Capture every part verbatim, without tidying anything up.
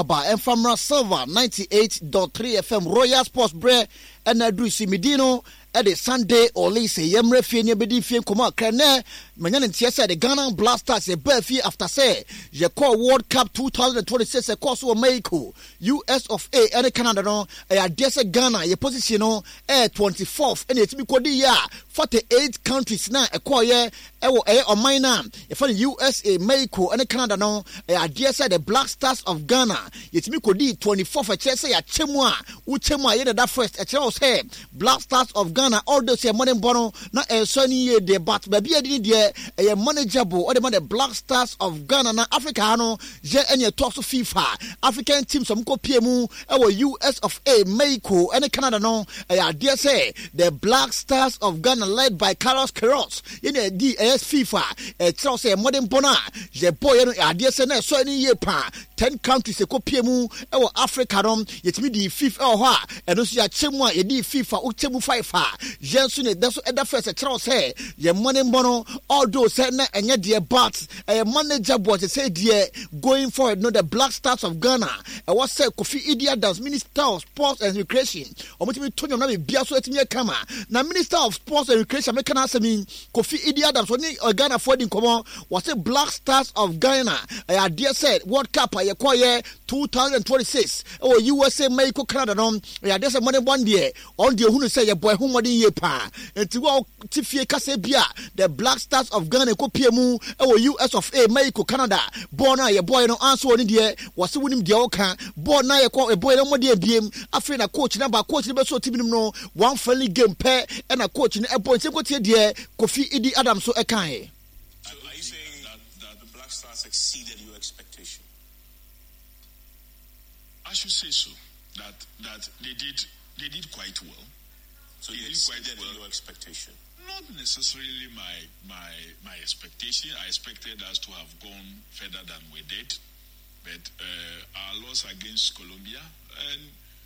Ba Enfamra Silver ninety-eight point three F M Royal Sports Bre and Adrusi Medino at the Sunday or Lise Yemre Fini Bedi Fim Koma Krene Manyan and Tiesa the Ghana Blasters a Berfi after say je call World Cup twenty twenty-six a course of Mexico U S of A and Canada no a desa Ghana ye position no air twenty-fourth and it's because the year forty-eight countries now a choir ewo e o minor if U S A Mexico and Canada no a desa the Black Stars of Ghana it's me kodi twenty-fourth a chese ya chemwa u chemwa ye that first a chose hey Black Stars of Ghana all those your money bono na e sunny ye de but baby e de e manageable or the Black Stars of Ghana na Africa no je enye talk to FIFA African teams some ko P M e U S of A Mexico and Canada no e dear say the Black Stars of Ghana led by Carlos Queiroz in the D S FIFA e tell say modern bona je boy no e dear say na so any ye pa ten countries e ko P M e Africa no yetimi di FIFA e ho a e no so ya chemu a e di FIFA o chemu five ha jensu ne that's other first e tell say ye money bono although say na enye de but e manager boy say de going forward no the Black Stars of Ghana e was say Kofi Idi Adams Minister of Sports and Recreation omotimi tonyo na be bia so etimi kama na Minister of Sports and Recreation make na asemi Kofi Idi Adams oni Ghana for din komo was say Black Stars of Ghana e dear said World Cup ye koye twenty twenty-six o U S A Mexico Canada no e dear say money one day on the who say ye boy who modern ye pa enti wo tifie kase bia the Black Stars of Ghana ko P M e U S of A Mexico Canada born na ye boy no answer oni de was winim de oka born na ye ko e boy no mo de biem afre na coach na ba coach be so tibim no one friendly game pair and a coach na e boy se ko tie de Kofi Idi Adams so e kan he. So are you saying that, that the Black Stars exceeded your expectation? I should say so. That that they did they did quite well. So you exceeded well. Your expectation? Not necessarily my my my expectation. I expected us to have gone further than we did, but uh, our loss against Colombia and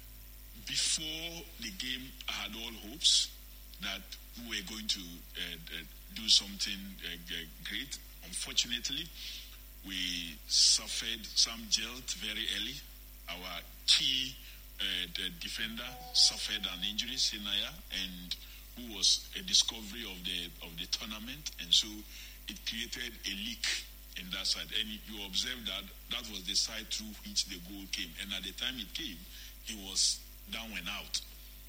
before the game, I had all hopes that we were going to uh, uh, do something uh, great. Unfortunately, we suffered some jolt very early. Our key uh, the defender suffered an injury, Sinaya, and who was a discovery of the of the tournament, and so it created a leak in that side. And you observe that that was the side through which the goal came, and at the time it came, he was down and out.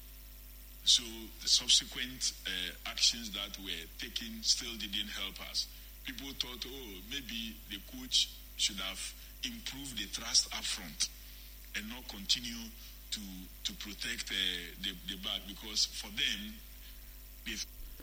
So the subsequent uh, actions that were taken still didn't help us. People thought, oh, maybe the coach should have improved the trust up front and not continue to to protect uh, the, the back, because for them, they've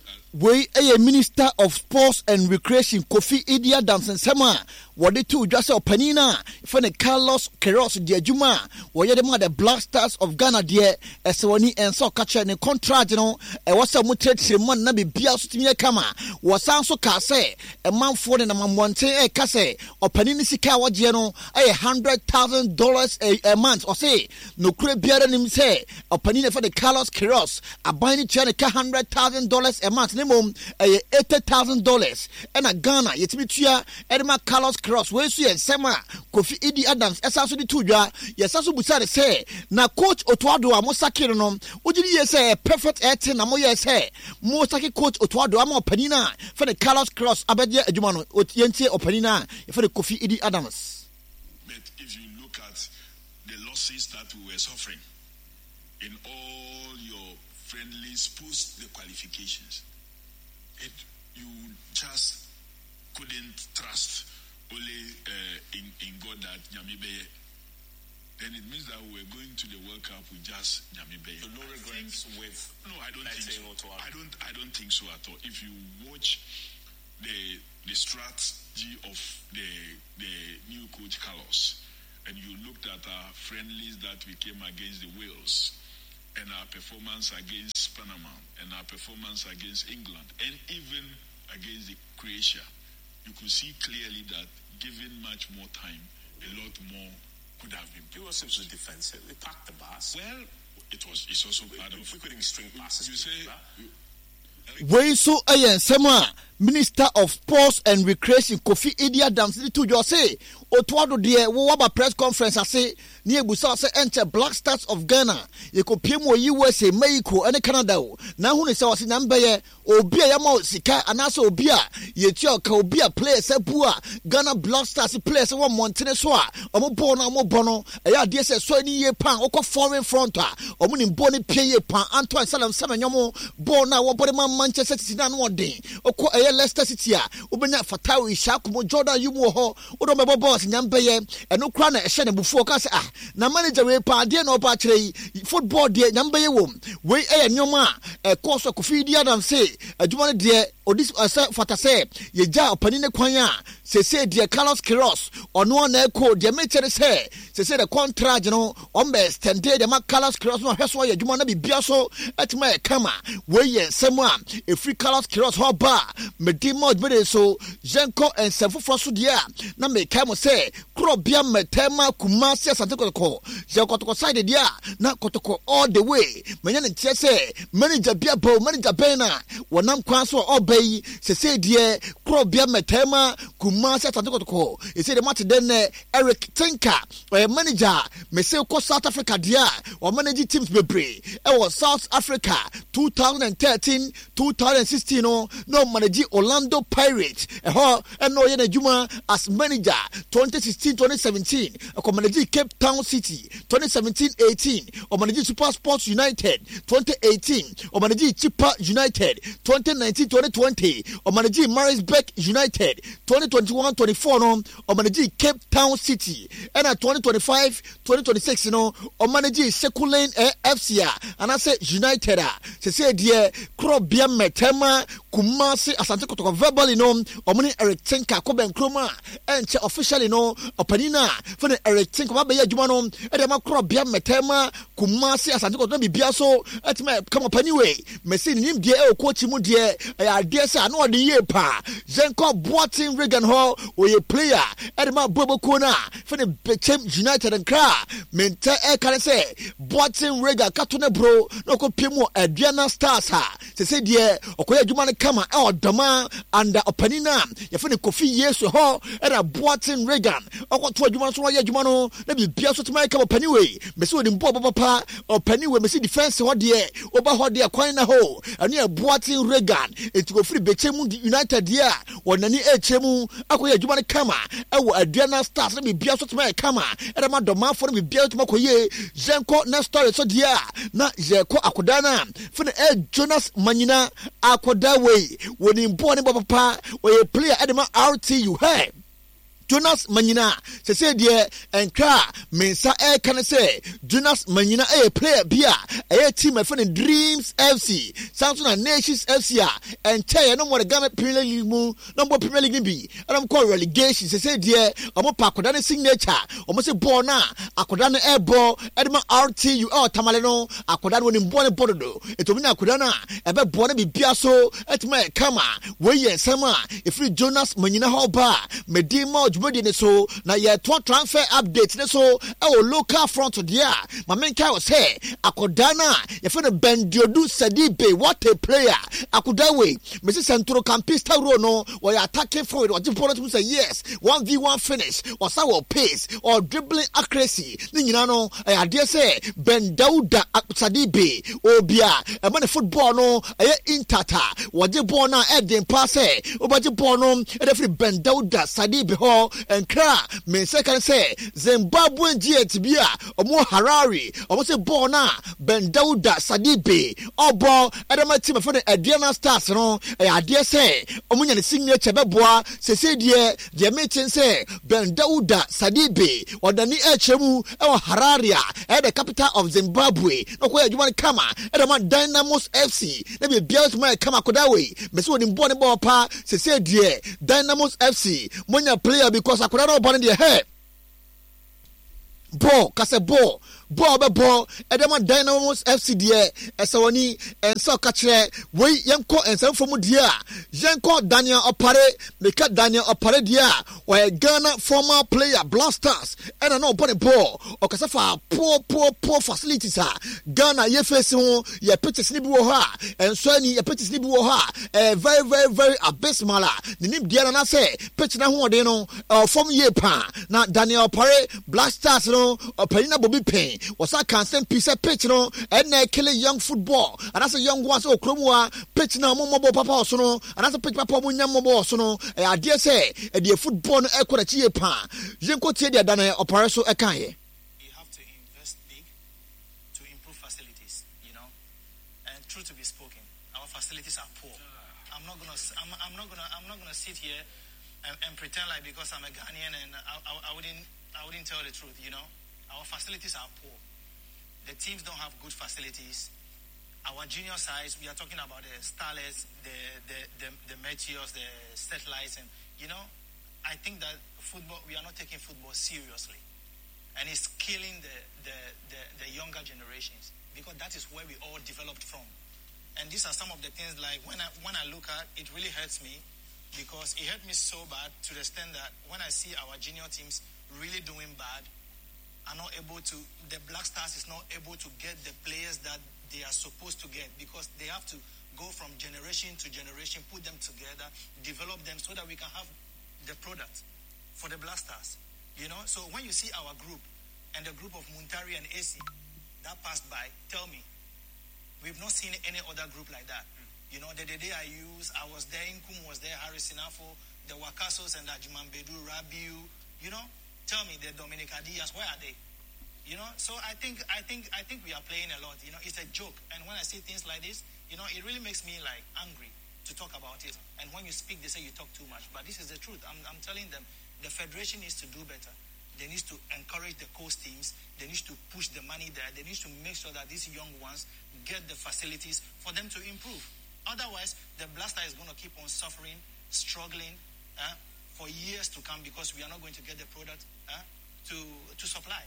we a Minister of Sports and Recreation Kofi Idi Adams and Sama what they two just Panina for the Carlos Queiroz de Juma where you the Black Stars of Ghana dear Eswani and so catcher and contract you know and what's a mutate Simon Nabi Bias to me kama was also case a man for the man one a case or Panini Sikawa Geno a hundred thousand dollars a month or say no crib beer him say or Panina for the Carlos Queiroz a binding chanica hundred thousand dollars a month minimum eighty thousand dollars and a Ghana yetimi tua Edema Carlos Queiroz we so yen sema Kofi Idi Adams esaso di tudwa yesaso busare say na coach Otuado amosakire no ugiri ye say perfect eighteen na mo ye say mo saki coach Otuado am opanina for the Carlos Queiroz abedie adwuma no yentie opanina for the Kofi Idi Adams. But if you look at the losses that we were suffering in all your friendlies post the qualifications, it you just couldn't trust only uh, in, in God that Nyamibeye. Then it means that we're going to the World Cup with just Nyamibeye. So no regrets with no, I don't think so. I don't I don't think so at all. If you watch the the strategy of the the new coach Carlos, and you looked at our friendlies that we came against the Wales, and our performance against Panama, and our performance against England, and even against the Croatia, you could see clearly that given much more time, a lot more could have been. You were simply defensive. We packed the bus. Well, it was. It's also we, part we, of. We couldn't string passes. You say. We so ayen sema Minister of Sports and Recreation Kofi Idi-Adams did to your say Otuado dear Waba press conference I say near Busa say enter Black Stars of Ghana you could Pimo U S A Mexico and Canada now who is our Sinambaye Obia Yamo Sika and also Obia Yetio Obia players Sebua Ghana Black Stars players one Monteneswa Omo Bono Omo Bono Aya D S S so any pan Oko foreign fronta Omunim Boni Pay pan Antoine Salam Samanyomo Bona Wabodema Manchester City and one day Oko Leicester City, Ubena Fatawi, Shakumo, Jordan, Yumo, Udomabo Boss, Nyambeye, and no crown a shed before Casa. Now, manager, we pardon no battery, football, dear Nyambeye womb. We a Nyoma, a course of Kofi Idi-Adams say, a Jumana dear, or this Fatase, Yeja, Panina Quanya, say, say, dear Carlos Quiroz, or no one echo, dear Meter say, say, the contract, you know, on best, ten day, the Mac Carlos Quiroz, no, that's why you want to be Biaso at my camera, where ye someone, a free Carlos Quiroz, how bar. Medimo bede so Jenko and Sefo so dia na me kamo say krobia metema Kumasi Asante Kotoko Jenko to side dia na Kotoko all the way menya ne tie say manager bia bo manager bena wonam kwan so obey se say die krobia metema Kumasi Asante Kotoko e say the match den Eric Tinker or manager me say ko South Africa dia or manage teams bebre e was South Africa twenty thirteen twenty sixteen no no manage Orlando Pirates, a ho and no yena Juma as manager twenty sixteen twenty seventeen, a manage Cape Town City twenty seventeen eighteen, or manage Super Sports United twenty eighteen, or manage Chippa United twenty nineteen twenty twenty, or manage Marisbeck United twenty twenty-one twenty-four, no, or manage Cape Town City, and at twenty twenty-five twenty twenty-six, no, or manage Sekulane F C, and I say United, se say dear Krobia Metema Kumasi Asante Kotoko verbally no omuni Eric Tinker Koben Kroma and officially no opanina for the Eric Tinker ba ya juma no e de makro bia metema Kumasi Asante Kotoko bi bia so etime come opaniwe mesi nim die e coach mu die ya de say ano de ye pa Zenko Boatin Regan Hall o ye player e de ma Bobo Kona for the Bechem United and Kra mente e kan say Boatin Regan katone bro no ko piemu Adriana Stars ha se se die okoya juma ne kama e odama and opanina yefune Kofi Yesu ho era Boatin Regan okwoto adwuma so ya adwuma no na bibia so tema ka opaniwe mesi odi mpo papa opaniwe mesi defense ho de oba ho de kwan na ho ane ya Boatin Regan etiko free Bechem United dia wonani echemu akoya adwuma ne kama ewo Adriana Stars na bibia so tema kama era ma doma fo na bibia to makoye Zenko na story so dia na Jeko akodana fune e Jonas Manyina akoda we woni mpo ne papa we player edema R T U hey Jonas Manyina se say dear enka mensa e kan say Jonas Manyina e player bia e team e friend Dreams F C Samsung Nations F C and tell no more Ghana Premier League mu no more Premier League bi and am call relegation se say dear omo pa akoda ne signature omo say ball na akoda ne air ball edema R T U oh tamale no akoda no ni ball ne bodo etomi na akoda na e be ball ne bibia so etima kama we ye sama e free Jonas Manyina ho ba medimo so na ye to transfer update ne so e o local front there my main guy was here akodana ye for the Bendiodu Sadibe what a player akodawe Mister Centro Campista ro no we attacking forward or important to say yes one v one finish or sour pace or dribbling accuracy ni nyina no I dare say Bendauda Sadibe obia e man football no e intata waje ball na e den pass e obaje ball no e dey free Bendauda Sadibe ho and cra me second say Zimbabwean G T B omo Harare omo say ball na Bendauda Sadibe obo edema team for the Adriana Stars no e ade say omo nya ne signature beboa se se die de meeting say Bendauda Sadibe odani echemu e o Harare e the capital of Zimbabwe no ko adwuma kama edema Dynamos F C na be bia to my kama kodawe me so odin ball ne ball pa se se die Dynamos F C monya player because akoda no ball in the head ball kase ball ball be ball edema Dynamos F C die esawoni ensa kachre we yenko ensa from dia yenko Daniel Opare meka Daniel Opare dia or Ghana former player Blasters and no body ball or kasafa poor poor poor facilities ha Ghana ye face ho ye pitches ni bi wo ha enso ni ye pitches ni bi wo ha eh very very very abysmal ni nim dia na say pitch na ho de no from ye pa na Daniel Opare Blasters no opani Bobby Payne was a constant piece of pitch no and na kill young football and that's a young ones o kromwa pitch na mo mo papa so no and that's a pitch papa mo nyam mo so no e ade say e de football no e kwara chi pa yenko tie de Daniel Opare so e kan ye. You have to invest big to improve facilities, you know, and truth to be spoken, our facilities are poor. I'm not gonna I'm, I'm not gonna I'm not gonna sit here and, and pretend like because I'm a Ghanaian and I, I, I wouldn't I wouldn't tell the truth, you know. Our facilities are poor. The teams don't have good facilities. Our junior sides, we are talking about the Starlets, the the the, the Meteors, the Satellites, and you know, I think that football, we are not taking football seriously, and it's killing the the the, the younger generations because that is where we all developed from. And these are some of the things like when I when I look at it, really hurts me because it hurt me so bad to the extent that when I see our junior teams really doing bad, are not able to, the Black Stars is not able to get the players that they are supposed to get because they have to go from generation to generation, put them together, develop them so that we can have the product for the Black Stars. You know, so when you see our group and the group of Muntari and A C that passed by, tell me, we've not seen any other group like that. You know, the, the day I used, I was there, Nkum was there, Harris Sinafo, the Wakasos and the Ajumanbedu, Rabiu, you know, tell me the Dominic Adias, where are they? You know, so I think I think I think we are playing a lot. You know, it's a joke. And when I see things like this, you know, it really makes me like angry to talk about it. And when you speak, they say you talk too much. But this is the truth. I'm I'm telling them the federation needs to do better. They need to encourage the coast teams. They need to push the money there. They need to make sure that these young ones get the facilities for them to improve. Otherwise, the Blaster is going to keep on suffering, struggling uh, for years to come because we are not going to get the product uh, to to supply.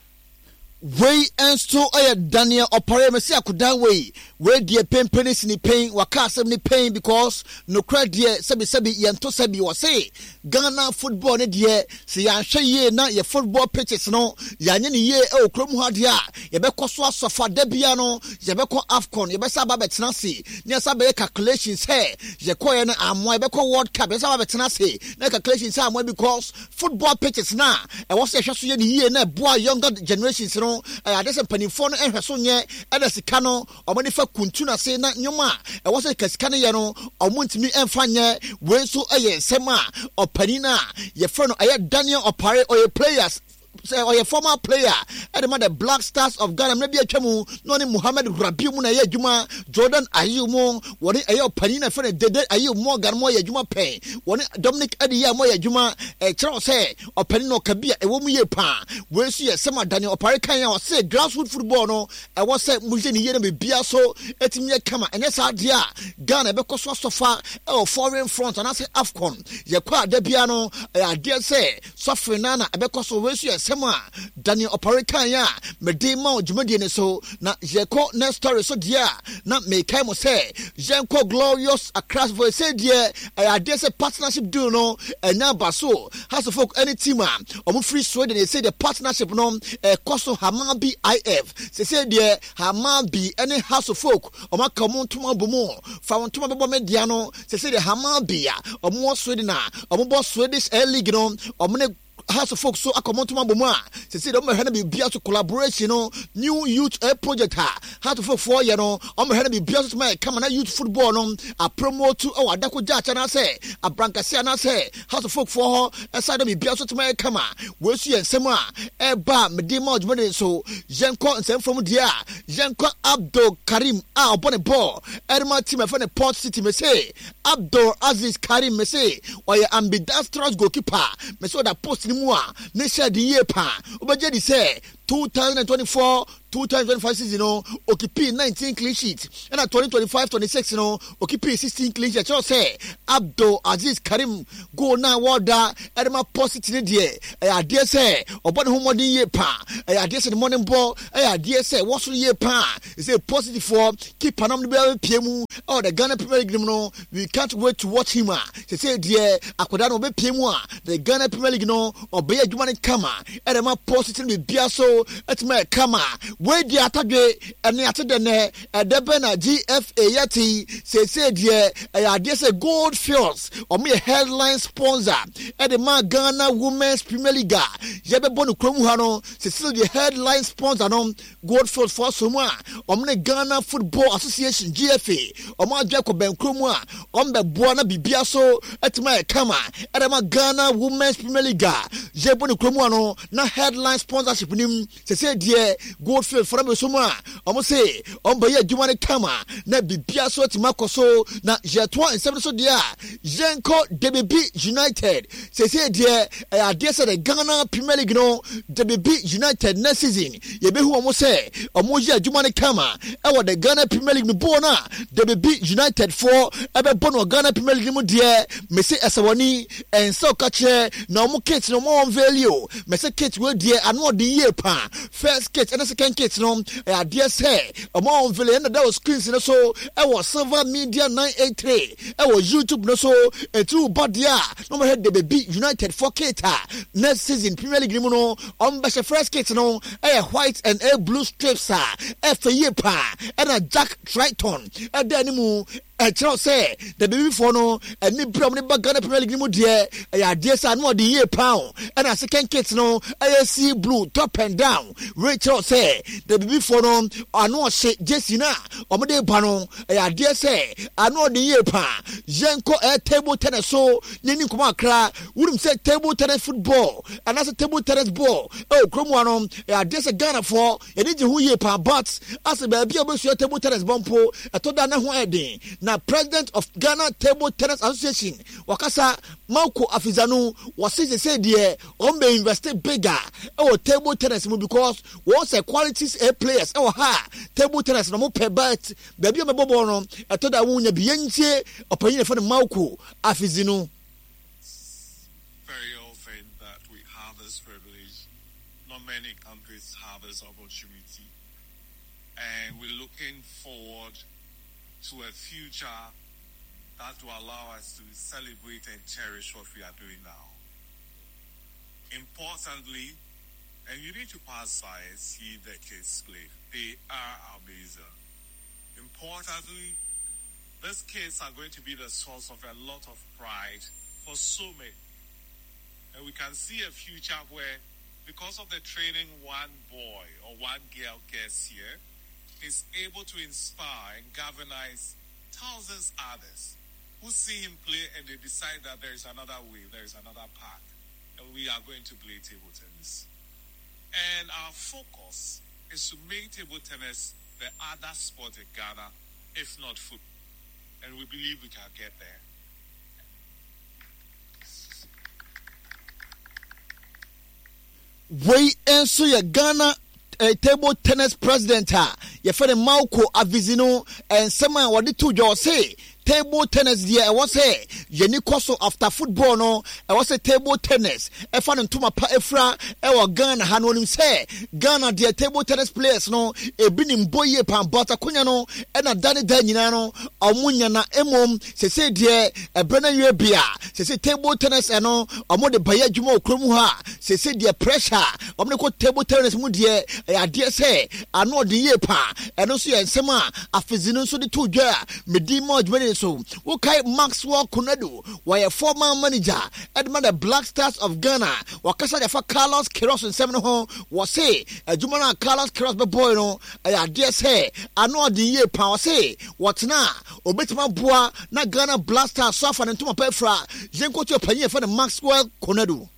Way and so I Daniel Opare me say akuda way we die pain penis ni pain waka asem ni pain because no credit die sebi sebi yento sebi wo say Ghana football ne die se ya hwe ye na ye football pitches no ya nye ne ye e okrom ho ade a ye be koso asofa da bia no ye be ko AFCON ye be sa ba betena se ne sa be calculations he ye ko ye na amo ye be ko World Cup ye sa ba betena se na calculations amo because football pitches na e wo se hwe so ye ne ye na boy younger generations no I just a penny phone and her son ye and a sicano or money for Kuntuna say not nyoma. I was a cascaniano or Muntimi and Fanya when so a sema or penina ye friend I Daniel or Pare or your players. Or a former player at the mother Black Stars of Ghana, maybe a chamu, Noni Muhammad Rabiumuna Juma, Jordan Ayumo, one a panina for a dead Ayu more Garmoya Juma pay, one Dominic Adia Moya Juma, a Charles say, or Penino Kabia, a woman ye pa, where see a summer Daniel or Paracaya or say grassroots football no, I was said Mujini Yemi Biaso, Etimia Kama, and that's idea Ghana because so far, oh, foreign front, and I say AFCON, Yakwa Debiano, I dare say, suffering Nana, because of where see Sema Daniel Opare kanya me de ma ojumadi ne so na yeko next story so dia na me kai mo say yenko glorious across voice say dia I dey say partnership deal no enya baso has folk any team a omo free Sweden they say the partnership no e koso Hamabi I F say say dia Hamabi any house of folk omo ka mo ntoma bomo fa mo ntoma bebo media no say say the Hamabi a omo Sweden a omo bo Swedish Air League no omo ne House of folks so akomontuma bomu a se se dem hena be bia to collaboration no new youth uh, project ha House of folk four year no om hena be bia to my come na youth football no a promote to o adako jacha na say abrankase na say House of folk four aside be bia to my come we su ensem a e ba mede ma ojumode so yenko ensem from dia yenko Abdul Karim a obone ball erma team e for the Port City me say Abdul Aziz Karim me say or ambidextrous goalkeeper me say that post ni mu a ne share the year pa obeje di say twenty twenty-four two thousand twenty-five season, you know, Okipi nineteen clean sheets. And at twenty twenty-five twenty-six, you know, Okipi sixteen clean sheets. I say, Abdul Aziz Karim go now, Wada, Edema positive dear. I dare say, or one who money ye pa. I dare say the morning ball. I dare say, what's the year pa? Is a positive for keep Panam P M or the Ghana Premier League. No, we can't wait to watch him. They say, dear, Akwadano be P M, the Ghana Premier League, no, or be a Jumani Kama, Edema positive with Biaso, at my Kama, where the Atade, and the Atade, and the Bena G F A Yati, say, say, dear, I dare say, Gold Fields, or me a headline sponsor, at the Ma Ghana Women's Premier League, Yebe Bonu Kromuhano, say, the headline sponsor, no, Gold Fields for Soma, or me Ghana Football Association, G F A, or Ma Jacob Ben Kromua, on the Buana Bibiaso, at my Kama, at the Ma Ghana Women's Premier League, Yebe Bonu Kromuhano, na headline sponsorship, say, say, dear, Gold Fields for Soma, almost say, on Baya Jumani Kama, na Bibiaso, Timakoso, na Jetwa and seven so dear, Jenko D B B United, say, say, dear, I dare say the Ghana Premier League, no, D B B United next season, Yebe who almost say, Omoja Jumani Kama, I the Ghana Premier League, Bona, D B B United for, Ebe Bono Ghana Premier League, dear, Messi Esawani, and so catch, no more kids, no more value, Messi kids will dear, and what the year pa, first kids and the second kids, no, I dare say, a more value, and that was screens, and so, I was Silver Media nine eight three, I was YouTube, no so, and two, but yeah, no more D B B United for Keta, next season, Premier League, no, on Basha first kids, no, a white and a blue strips, F a year pa, and a Jack Triton, and then move. I tell say the baby for no and me problem ba Ghana Premier League mu dear I dear san more the year pound and a second kids no I see blue top and down Rachel say the baby for no I know say Jesse na o me dey ba no I dear say I know the year pa Jenko a table tennis so nini kuma akra wouldn't say table tennis football and as a table tennis ball oh kromo no I dear say Ghana for e dey who year pa but as a baby obesu table tennis bompo I told that na ho edin. Now, President of Ghana Table Tennis Association, Wakasa Mauko Afizanu, was said, dear, on be invested bigger our table tennis because once a qualities a players, our ha table tennis no more per bet, baby, my bobono, I told I won't be any opinion for the Mauko Afizinu. Very often that we have this privilege, not many countries have this opportunity, and we're looking forward to a future that will allow us to celebrate and cherish what we are doing now. Importantly, and you need to pass by and see the kids play. They are amazing. Importantly, these kids are going to be the source of a lot of pride for so many. And we can see a future where, because of the training one boy or one girl gets here, is able to inspire and galvanize thousands others who see him play and they decide that there is another way, there is another path, and we are going to play table tennis. And our focus is to make table tennis the other sport in Ghana, if not football. And we believe we can get there. We answer your Ghana a table tennis president ha ye fere Mauko Avizino and someone what did to your say table tennis dear I was say yeni koso after football no I was a table tennis e fa no tuma pa efra e wo Ghana ha no nim say Ghana dear table tennis players no e bi nim boye pan but akonya no e na dane dan nyina no omunya na emom se se dear e brana wie bia se se table tennis e no omo de baye dwuma okromu ha se se dear pressure omo ne ko table tennis mu dear I dare say I know the year pa and also and sema afizino so the two dwa medi mo dwene so wo kai Maxwell Konadu why a former manager Edmund the Black Stars of Ghana wakasa de fa Carlos Queiroz in seven ho was say adwuma na Carlos Queiroz be boy no I dare say I know the year pa was say what na obetima boa na Ghana Black Stars so fa ntoma pa fra jenko to panye for the Maxwell Konadu.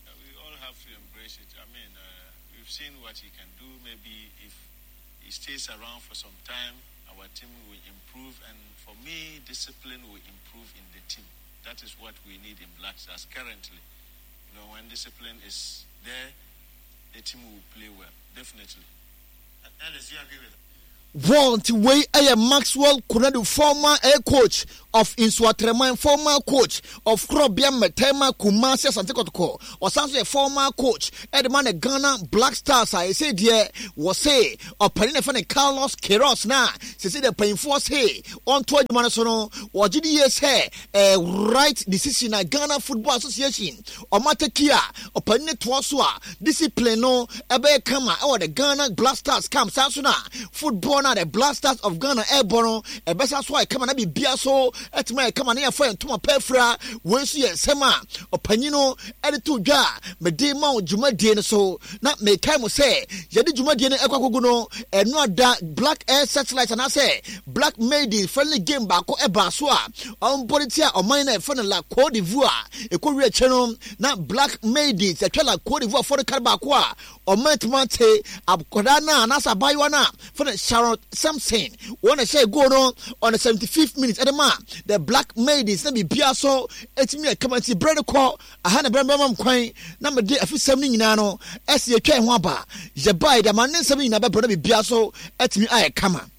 Stays around for some time, our team will improve, and for me, discipline will improve in the team. That is what we need in Black Stars currently. You know, when discipline is there, the team will play well, definitely. Ellis, you agree with that? Want way a Maxwell Kunadu, former air coach of Inswatreman, former coach of Krobiam Metema Kumasi Santikotoko, or something a former coach Edman Ghana Black Stars. I said, yeah, was say, or Penifan Carlos Queiroz na, say the pain force hey, on toward Manasono, or G D S hey, a right decision at Ghana Football Association, or Matekia, or Penny Twaswa, discipline no, Ebe Kama, or the Ghana Black Stars come Sansuna, football na the Black Stars of Ghana Airborne, a best as why come and be Biaso. At my come on here for to my pefra, when she is Sema, or Panino, editor Ja, Medema, Juma Dien so, not make time say, Yadi Juma Dien Equagono, and not that black air satellite, and I say, black maiden friendly game back or Ebaswa, on Politia or minor friend like Cote d'Ivoire, a Korea channel, not black maidens, a child like Cote d'Ivoire for the Carbaqua, or Mentmante, Abkodana, and Asa Baywana, for the Charlotte Samson, want to say go on on the seventy-fifth minute at the man. The black maidens na be biaso etimi akamanti bread call aha na brambam kwan na me de afisam ni nyina no ese etwa ho aba je bai da man nsam nyina be bread be biaso etimi aye kama